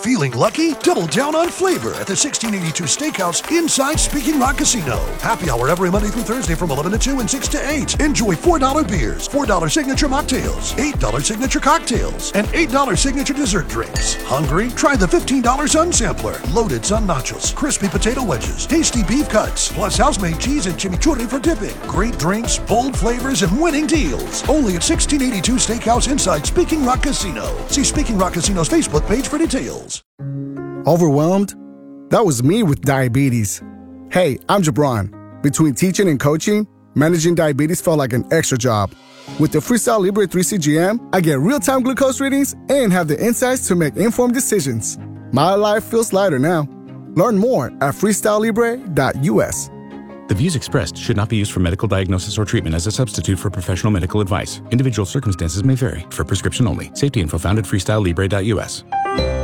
Feeling lucky? Double down on flavor at the 1682 Steakhouse inside Speaking Rock Casino. Happy hour every Monday through Thursday from 11 to 2 and 6 to 8. Enjoy $4 beers, $4 signature mocktails, $8 signature cocktails, and $8 signature dessert drinks. Hungry? Try the $15 Sun Sampler. Loaded Sun Nachos, crispy potato wedges, tasty beef cuts, plus house-made cheese and chimichurri for dipping. Great drinks, bold flavors, and winning deals. Only at 1682 Steakhouse inside Speaking Rock Casino. See Speaking Rock Casino's Facebook page for details. Overwhelmed? That was me with diabetes. Hey, I'm Jabron. Between teaching and coaching, managing diabetes felt like an extra job. With the Freestyle Libre 3 CGM, I get real-time glucose readings and have the insights to make informed decisions. My life feels lighter now. Learn more at freestylelibre.us. The views expressed should not be used for medical diagnosis or treatment as a substitute for professional medical advice. Individual circumstances may vary. For prescription only. Safety info found at freestylelibre.us.